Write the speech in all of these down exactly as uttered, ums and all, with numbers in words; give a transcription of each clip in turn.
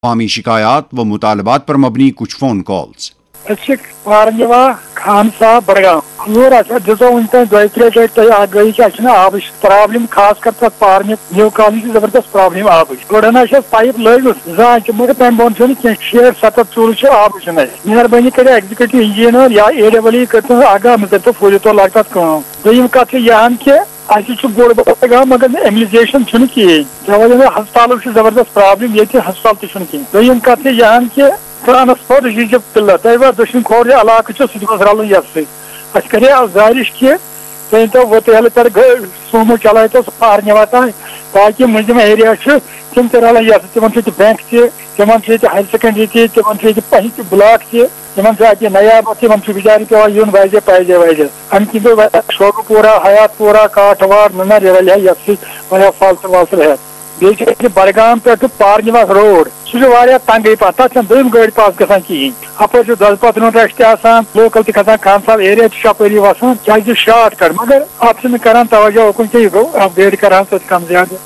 अवामी शिकायत व मुतालबात पर मबनी कुछ फोन कॉल्स। पारंगवा खान साहब बड़गाम हजूर दिसो वन दो त्रे गई गई आब प्रॉब्लम खास कर तक पारन न्यू कॉलोनी की जबरदस्त प्रॉब्लम आब गोड़न पाइप लगित जान मगर तम बोन शेठ सत्त चूल आब मेहरबानी कर एग्जीक्यूटिव इंजीनियर या ए डबल कर आगाह मे कर फूल तो लग दोम कत यहान कि बोड़ बड़गाम मगर एम्यूनाइजेशन कहें जब हस्पताल जबरदस्त प्रॉब्लम ये हस्पताल कहें दोम कत यहान कि ट्रांसपोर्ट जब किल्लत तह दक्षिण खोर इलाक रलन ये करे गुजारिश कि तुम तो वतल पे सोमो चल तो पारनवा तान ताकि मुजम एरिया तम रलन ये तम बैंक तम हायर सेकेंडरी तम ब्लाक तम नयाब तम बिचार पे यून वाजे पाजे वाजे अम कि शोकपुरा हयात पूरा काठवाड़ नर ये फालतू वालतू है बे बड़गाम पे पारनवा रोड सह तंगे पा तक दोम गाड़ी पास ग कहें अप दजपत रश लोकल तक खान साहब एरिया अपरी वसान क्या शार्ट कट मगर अत कर तवजो उकन क्या गो गाड़ी कर कम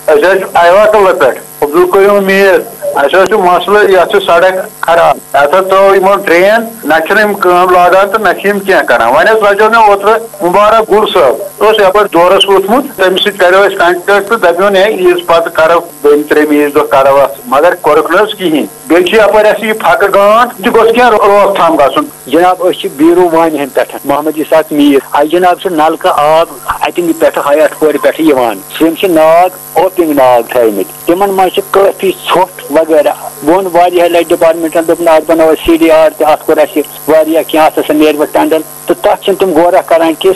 ज्यादा अब्दुल मीर मसल ये सड़क खराब अत तो ड्रेन न लागान तो नम क्या करान वन लजो मे ओतर मुबारक गुड़ साहब यप दौरस वोथमुत तम सो कंटेक्ट तो दपोन ईज पत करो दोम त्रेम ईज दो करो मगर कोरक कहें बेपर फक गांठ तह गोस क्या रोक थाम गन जनाब बीरू वान पे मोहम्मद इसाक मीर आई जनाब सह नलका आब अतन पे हयात खोर पे नाग ओपिंग नाग थमित तिमन मज काफी ोट वगैरह वोन वारिया लट डिपार्टमेंटन दोपन अत बनाव सी डी आर तो अत कोर क्या नीर टेंडर तो तथ तुम गौर करान कि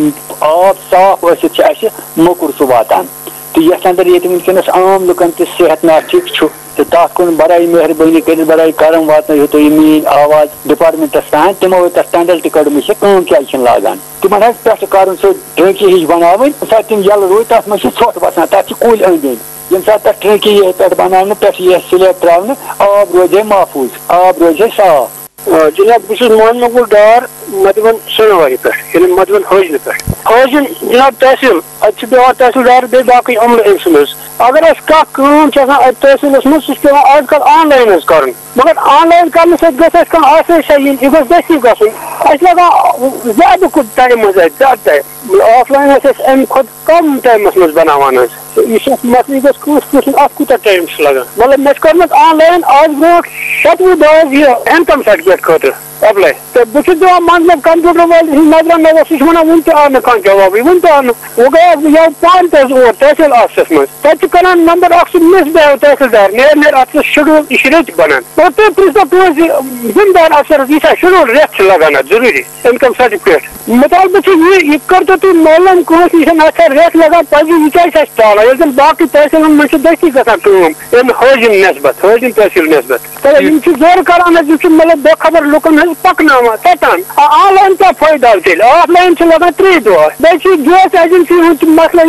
आब साफ मोकुर सह वातान तो ये अंदर ये वनकस आम लुकन तो सेहत ना ठीक तो तथ कुन बड़ाई मेहरबानी कर बड़ाई करम वात तो ये मीन आवाज डिपार्टमेंटस तान तमो तथ टेंडर तक कड़म कम क्या लागान तिमन पे कर सो ढेंकी हिज बनावन तम यल रू तथ मज ोट वसान तथ कुल अंद ये तथ ढेंकी ये पे बना पे स्लेब त्रा आब रोजे महफूज आब रोजे साफ जनाब बस मोहन मकबूल डार मधुबन सोनवारी पे मधुबन हजन पे हजन जनाब तहसील अत तहसीलदार बे बाकी अमल अमस अगर कम तहसील मज सह आजकल ऑनलाइन कर मगर ऑनलाइन कर आसाइश यह गो दस्ती गन लगा ज्यादा कुछ टाइम मज ज्यादा टाइम ऑफलाइन अम खुद कम टाइम मज बनावान यह मसल गस अत कूत टाइम लगा मतलब मे कर्म ऑनलाइन आज ब्रो शतवु दस यह इनकम सर्टिफिकेट खुद अप्लाई तो बहुत दिवान मतलब कंप्यूटर वाल नजर नजर सह वन वन आव ना कह जवाब वन तो आव वो गया यह पान और तहसील ऑफिस मज तक कर नंबर मिस गया तहसीलदार नेर नेर अत शेड्यूल यह रेत बनान और तुम पृछो तुज जिम्मेदार अफसर यह शेड्यूल रेत लगान जरूरी इनकम सर्टिफिकेट मुताल यह कर तो तुम मोहल्लन कस यह रेत लगान पज यह क्या ताला ये बाकी तहसील मज दस्ती गम हजम नस्बत हजम तहसील नस्बत तो जोर करान मतलब बेखबर लुकन पकना तटान ऑनलाइन क्या फायदा तेल ऑफलाइन लगान त्रे दह गैस एजेंसी हूँ मसला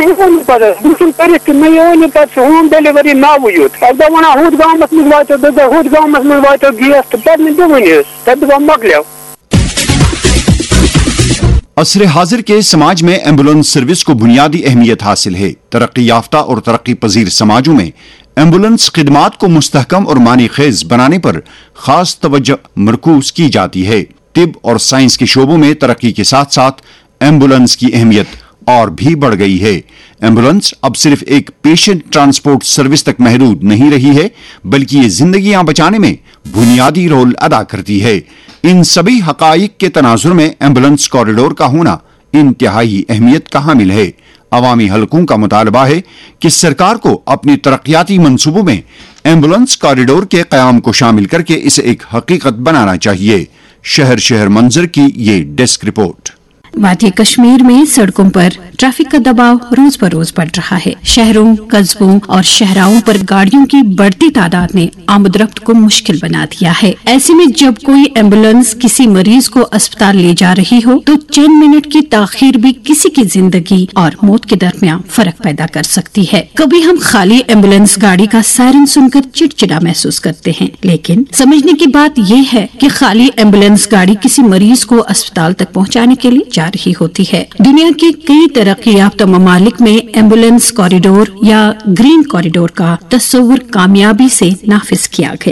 कर मे पे होम डिलीवरी नाव यूत अब वन हूत गाँव मज वातो हूत गाँव मज वातो गैस तो पे वन पे मकल असर हाजिर के समाज में एम्बुलेंस सर्विस को बुनियादी अहमियत हासिल है। तरक्की याफ्ता और तरक्की पजीर समाजों में एम्बुलेंस खिदमात को मुस्तहकम और मानी खेज बनाने पर खास तवज्जो मरकूज की जाती है। तिब और साइंस के शोबों में तरक्की के साथ साथ एम्बुलेंस की अहमियत और भी बढ़ गई है। एम्बुलेंस अब सिर्फ एक पेशेंट ट्रांसपोर्ट सर्विस तक महदूद नहीं रही है, बल्कि ये जिंदगियां बचाने में बुनियादी रोल अदा करती है। इन सभी हकाइक के तनाजुर में एम्बुलेंस कॉरिडोर का होना इंतहाई अहमियत का हामिल है। अवामी हलकों का मुतालबा है कि सरकार को अपनी तरक्याती मंसूबों में एम्बुलेंस कॉरिडोर के कयाम को शामिल करके इसे एक हकीकत बनाना चाहिए। शहर शहर मंजर की ये डेस्क रिपोर्ट। वादी कश्मीर में सड़कों पर ट्रैफिक का दबाव रोज पर रोज बढ़ रहा है। शहरों, कस्बों और शहराओं पर गाड़ियों की बढ़ती तादाद ने आमदरफ्त को मुश्किल बना दिया है। ऐसे में जब कोई एम्बुलेंस किसी मरीज को अस्पताल ले जा रही हो तो चंद मिनट की ताखीर भी किसी की जिंदगी और मौत के दरमियान फर्क पैदा कर सकती है। कभी हम खाली एम्बुलेंस गाड़ी का सायरन सुनकर चिड़चिड़ा महसूस करते हैं, लेकिन समझने की बात यह है कि खाली एम्बुलेंस गाड़ी किसी मरीज को अस्पताल तक पहुँचाने के लिए जा रही होती है। दुनिया के कई तरक्की याफ्ता ममालिक में एम्बुलेंस कॉरिडोर या ग्रीन कॉरिडोर का तस्वुर कामयाबी से नाफिज किया गया।